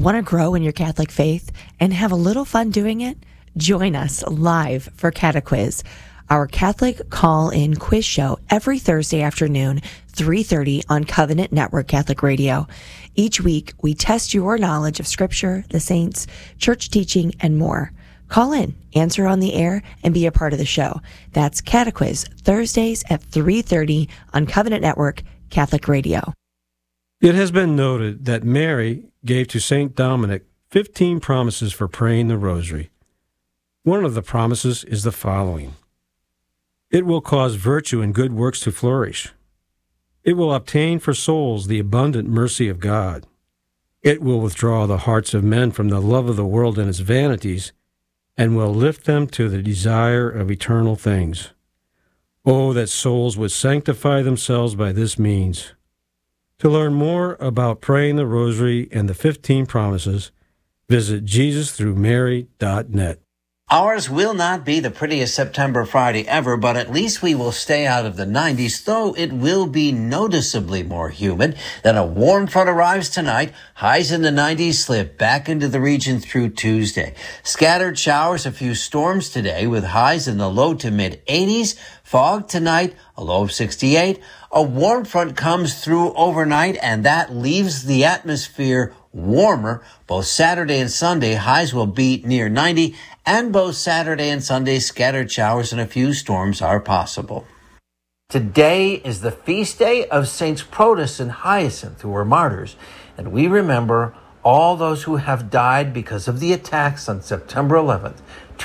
Want to grow in your Catholic faith and have a little fun doing it? Join us live for Catequiz, our Catholic call-in quiz show every Thursday afternoon, 3:30 on Covenant Network Catholic Radio. Each week, we test your knowledge of Scripture, the saints, church teaching, and more. Call in, answer on the air, and be a part of the show. That's Catequiz, Thursdays at 3:30 on Covenant Network Catholic Radio. It has been noted that Mary gave to St. Dominic 15 promises for praying the rosary. One of the promises is the following. It will cause virtue and good works to flourish. It will obtain for souls the abundant mercy of God. It will withdraw the hearts of men from the love of the world and its vanities, and will lift them to the desire of eternal things. Oh, that souls would sanctify themselves by this means. To learn more about praying the rosary and the 15 promises, visit JesusThroughMary.net. Ours will not be the prettiest September Friday ever, but at least we will stay out of the 90s, though it will be noticeably more humid. Then a warm front arrives tonight. Highs in the 90s slip back into the region through Tuesday. Scattered showers, a few storms today with highs in the low to mid 80s. Fog tonight, a low of 68. A warm front comes through overnight, and that leaves the atmosphere warmer. Both Saturday and Sunday, highs will be near 90, and both Saturday and Sunday, scattered showers and a few storms are possible. Today is the feast day of Saints Protus and Hyacinth, who were martyrs, and we remember all those who have died because of the attacks on September 11th,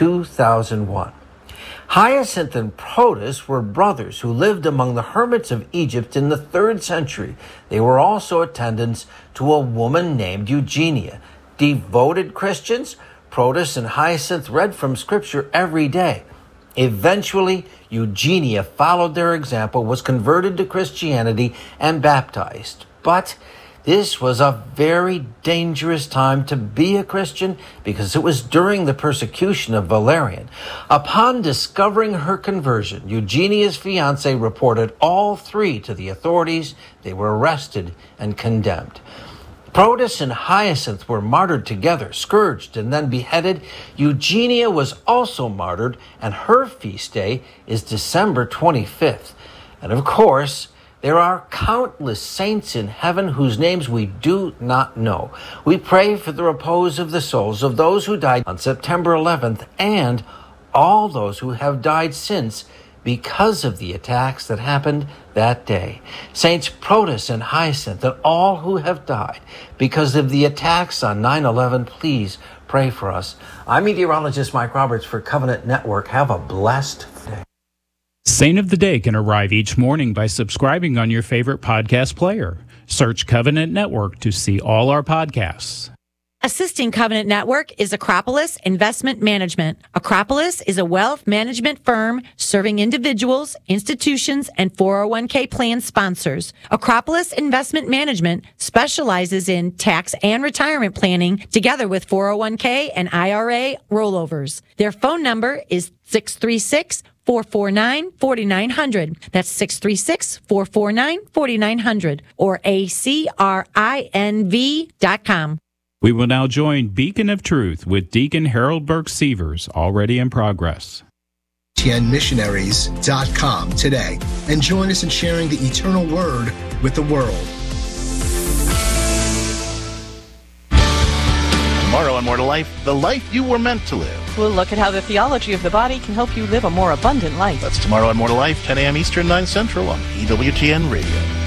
2001. Hyacinth and Protus were brothers who lived among the hermits of Egypt in the 3rd century. They were also attendants to a woman named Eugenia. Devoted Christians, Protus and Hyacinth read from Scripture every day. Eventually, Eugenia followed their example, was converted to Christianity, and baptized. But this was a very dangerous time to be a Christian because it was during the persecution of Valerian. Upon discovering her conversion, Eugenia's fiancé reported all three to the authorities. They were arrested and condemned. Protus and Hyacinth were martyred together, scourged, and then beheaded. Eugenia was also martyred, and her feast day is December 25th. And of course, there are countless saints in heaven whose names we do not know. We pray for the repose of the souls of those who died on September 11th and all those who have died since because of the attacks that happened that day. Saints Protus and Hyacinth and all who have died because of the attacks on 9/11, please pray for us. I'm meteorologist Mike Roberts for Covenant Network. Have a blessed day. Saint of the Day can arrive each morning by subscribing on your favorite podcast player. Search Covenant Network to see all our podcasts. Assisting Covenant Network is Acropolis Investment Management. Acropolis is a wealth management firm serving individuals, institutions, and 401k plan sponsors. Acropolis Investment Management specializes in tax and retirement planning together with 401k and IRA rollovers. Their phone number is 636-449-4900. That's 636-449-4900 or acrinv.com. We will now join Beacon of Truth with Deacon Harold Burke-Sievers, already in progress. TNMissionaries.com today and join us in sharing the eternal word with the world. Tomorrow on More to Life, the life you were meant to live. We'll look at how the theology of the body can help you live a more abundant life. That's tomorrow on More to Life, 10 a.m. Eastern, 9 Central on EWTN Radio.